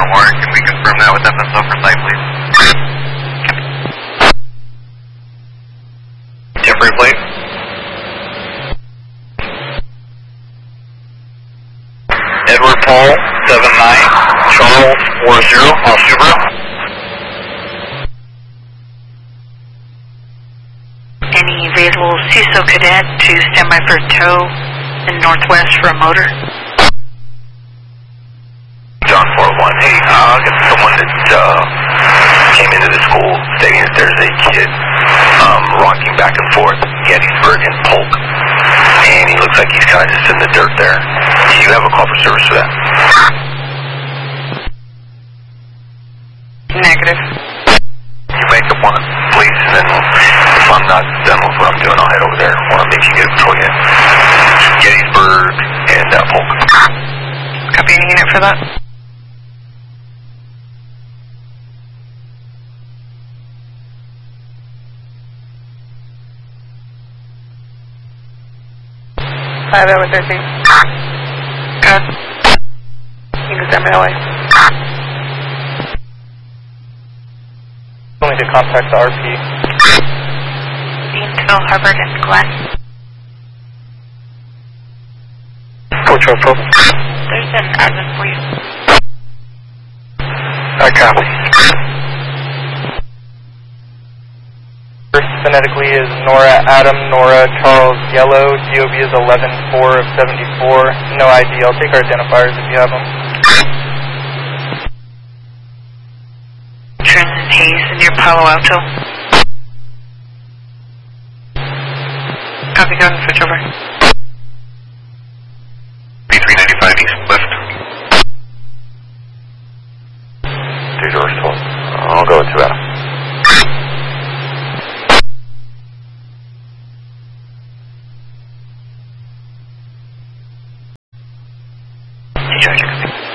Warren. Can we confirm that with FSO for site, please? Temporary plate. Edward Paul, 79, Charles, 40, Al Subaru. Any available CISO cadet to stand by for a tow in Northwest for a motor? John 41, hey, I got someone that came into the school stating that there's a kid rocking back and forth, Gettysburg and Polk, and he looks like he's kind of just in the dirt there. Do you have a call for service for that? Negative. You make up one, please, and then if I'm not done with what I'm doing, I'll head over there. I want to make you get a patrol unit. Gettysburg and Polk. Copy any unit for that? Five over 13. Good. You can send me away. Only to contact the RP. Deansville, Hubbard, and Glenn. Coach Oprah. There's an admin for you. I copy. First phonetically is Nora Adam, Nora Charles Yellow. GOB is 11-4 of 74. No ID. I'll take our identifiers if you have them. Trenton Hayes near Palo Alto. Copy, go and switch over. B395 East Lift. 2 doors 12. I'll go with 2 Adam. Enjoy your